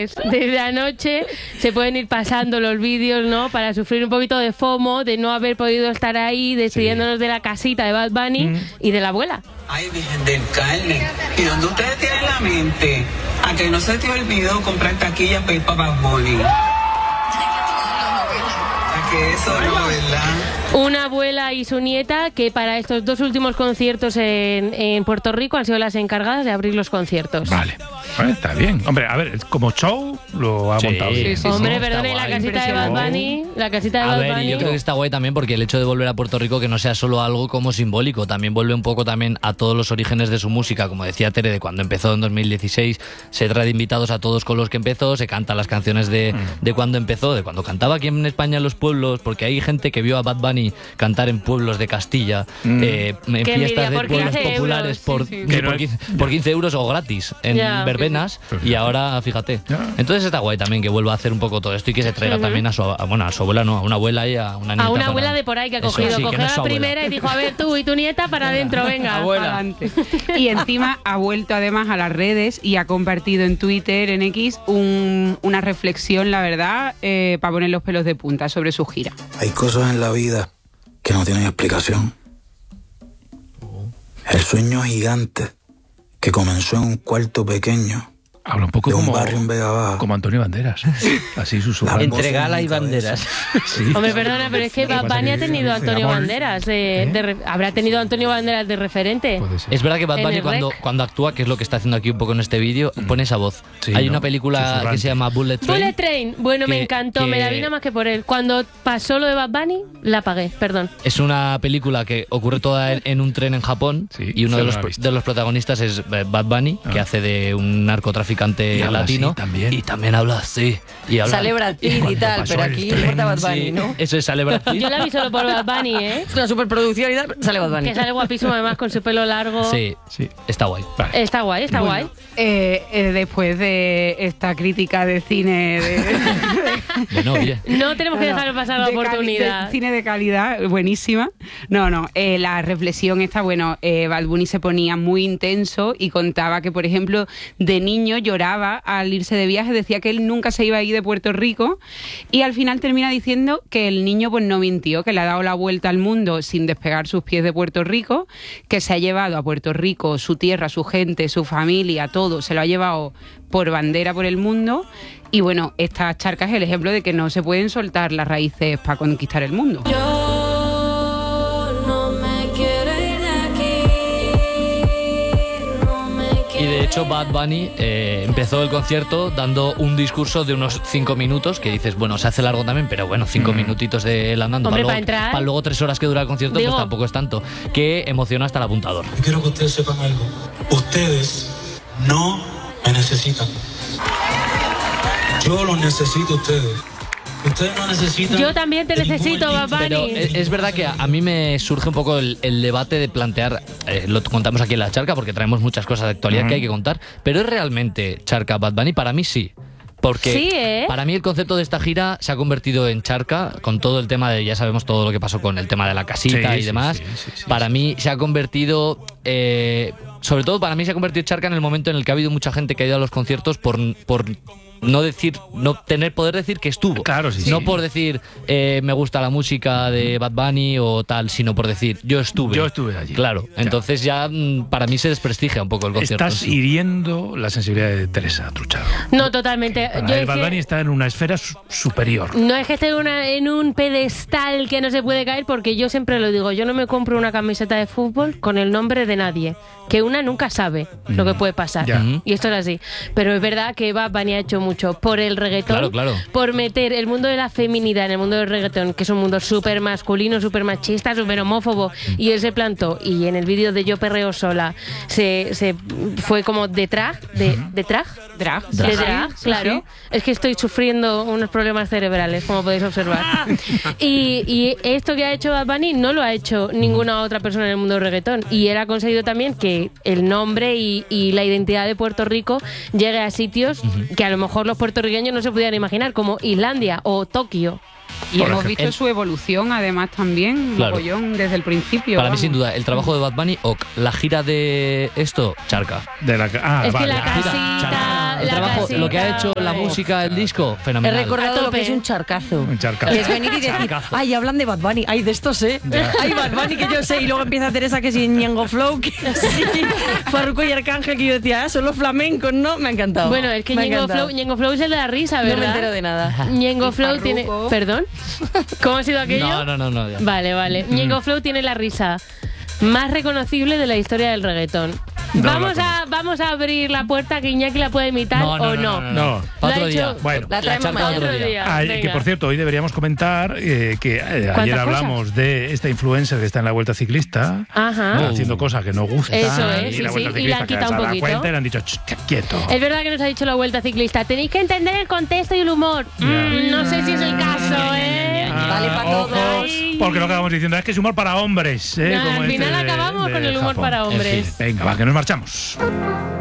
Entonces, desde anoche se pueden ir pasando los vídeos, ¿no? Para sufrir un poquito de FOMO, de no haber podido estar ahí, despidiéndonos de la casita de Bad Bunny y de la abuela. Ay, Virgen del Carmen. ¿Y dónde ustedes tienen la mente? A que no se te olvidó comprar taquillas para ir para Bad Bunny. A que eso no, ¿verdad? Una abuela y su nieta que para estos 2 últimos conciertos en Puerto Rico han sido las encargadas de abrir los conciertos. Vale. Bueno, está bien. Hombre, a ver, como show lo ha montado bien. Hombre, perdone, la casita de Bad Bunny. La casita de Bad Bunny. Yo creo que está guay también porque el hecho de volver a Puerto Rico que no sea solo algo como simbólico, también vuelve un poco también a todos los orígenes de su música, como decía Tere, de cuando empezó en 2016, se trae de invitados a todos con los que empezó, se canta las canciones de cuando empezó, de cuando cantaba aquí en España en los pueblos, porque hay gente que vio a Bad Bunny cantar en pueblos de Castilla, en fiestas de pueblos populares por 15 euros o gratis en verbenas, y ahora fíjate. Entonces está guay también que vuelva a hacer un poco todo esto y que se traiga también a su abuela, no, a una abuela y a una nieta. A una abuela de por ahí que ha cogido, cogió la primera y dijo, a ver, tú y tu nieta para adentro, venga. Abuela. Y encima ha vuelto además a las redes y ha compartido en Twitter, en X, una reflexión, la verdad, para poner los pelos de punta sobre su gira. Hay cosas en la vida que no tienen explicación. El sueño gigante que comenzó en un cuarto pequeño. Habla un poco de un como, barrio en Vega Baja. Como Antonio Banderas. Así susurrando. Entre gala y banderas. Sí. Hombre, perdona, pero es que Bad Bunny ha tenido a Antonio Banderas. Habrá tenido a Antonio Banderas de referente. Es verdad que Bad Bunny cuando actúa, que es lo que está haciendo aquí un poco en este vídeo, pone esa voz. Sí, hay una película que se llama Bullet Train. Bullet Train. Bueno, me encantó. Me la vi nada más que por él. Cuando pasó lo de Bad Bunny, la apagué. Perdón. Es una película que ocurre toda en un tren en Japón y uno de los protagonistas es Bad Bunny, que hace de un narcotraficante latino. Y también habla así. Y habla, sale Brad Pitt y tal, pero aquí importa Bad Bunny, ¿no? Eso es, sale Brad Pitt. Yo la vi solo por Bad Bunny, ¿eh? Es una superproducción y tal, sale Bad Bunny. Que sale guapísimo además con su pelo largo. Sí, está guay. Vale. Está guay, está guay. Después de esta crítica de cine Bueno, oye. No tenemos que dejar pasar la oportunidad. Cine de calidad, buenísima. No, la reflexión está, Bad Bunny se ponía muy intenso y contaba que, por ejemplo, de niño lloraba al irse de viaje, decía que él nunca se iba a ir de Puerto Rico y al final termina diciendo que el niño pues no mintió, que le ha dado la vuelta al mundo sin despegar sus pies de Puerto Rico, que se ha llevado a Puerto Rico su tierra, su gente, su familia, todo, se lo ha llevado por bandera por el mundo y bueno, esta charca es el ejemplo de que no se pueden soltar las raíces para conquistar el mundo. Y de hecho Bad Bunny empezó el concierto dando un discurso de unos 5 minutos, que dices, bueno, se hace largo también, pero bueno, 5 minutitos de él andando. Hombre, para luego 3 horas que dura el concierto, pues tampoco es tanto. Que emociona hasta el apuntador. Quiero que ustedes sepan algo. Ustedes no me necesitan. Yo los necesito a ustedes. Ustedes no necesitan. Yo también te necesito, Bad Bunny. Pero es verdad que a mí me surge un poco el debate de plantear, lo contamos aquí en La Charca porque traemos muchas cosas de actualidad que hay que contar, pero ¿es realmente charca Bad Bunny? Para mí sí. Porque para mí el concepto de esta gira se ha convertido en charca, con todo el tema de, ya sabemos todo lo que pasó con el tema de la casita y demás. Para mí se ha convertido, sobre todo para mí se ha convertido en charca en el momento en el que ha habido mucha gente que ha ido a los conciertos por no poder decir que estuvo. Claro, no por decir me gusta la música de Bad Bunny o tal, sino por decir yo estuve allí. Claro, entonces ya para mí se desprestigia un poco el concierto. Estás hiriendo la sensibilidad de Teresa Truchado. No, totalmente. El Bad Bunny está en una esfera superior. No es que esté en un pedestal que no se puede caer, porque yo siempre lo digo, yo no me compro una camiseta de fútbol con el nombre de nadie, que una nunca sabe lo que puede pasar. Y esto es así. Pero es verdad que Bad Bunny ha hecho mucho por el reggaetón, por meter el mundo de la feminidad en el mundo del reggaetón, que es un mundo súper masculino, súper machista, súper homófobo, y él se plantó, y en el vídeo de Yo Perreo Sola se fue como de drag, claro. Es que estoy sufriendo unos problemas cerebrales, como podéis observar. Y esto que ha hecho Bad Bunny no lo ha hecho ninguna otra persona en el mundo del reggaetón, y él ha conseguido también que el nombre y la identidad de Puerto Rico llegue a sitios que a lo mejor los puertorriqueños no se pudieran imaginar, como Islandia o Tokio. Y hemos visto su evolución, además, también, mogollón, desde el principio. Para mí, sin duda, el trabajo de Bad Bunny, la gira de esto, charca. Que la casita, el trabajo, lo que ha hecho la música, el disco, He fenomenal. recordado lo que es un charcazo. Un charcazo. Que es venir y decir, ay, hablan de Bad Bunny, ay, de esto sé. Ay, Bad Bunny que yo sé. Y luego empieza Teresa que sí, Ñengo Flow, que sí, Farruko y Arcángel, que yo decía, son los flamencos, ¿no? Me ha encantado. Bueno, es que Me ha Ñengo encantado. Flow es el de la risa, ¿verdad? No me entero de nada. Ñengo Y Flow tiene... Farruko. ¿Perdón? ¿Cómo ha sido aquello? No. Ya. Vale. Ñengo Flow tiene la risa más reconocible de la historia del reggaetón. Vamos a abrir la puerta que Iñaki la puede imitar o no. No. Para Lo otro ha día. hecho- Bueno, La traemos charca mañana. otro día. que venga. por cierto, hoy deberíamos comentar que ayer hablamos de esta influencer que está en la Vuelta Ciclista, Ajá. haciendo cosas que no gustan. Eso es, y la sí, Vuelta sí, y le Ciclista han que quitado se un ha dado poquito. cuenta y le han dicho, quieto. Es verdad que nos ha dicho la Vuelta Ciclista. Tenéis que entender el contexto y el humor. No sé si es el caso, ¿eh? Vale para ojo, todos. porque lo que acabamos diciendo es que es humor para hombres. Al como final este de- acabamos de con el humor Japón. para En hombres. fin. Venga, va, que nos marchamos.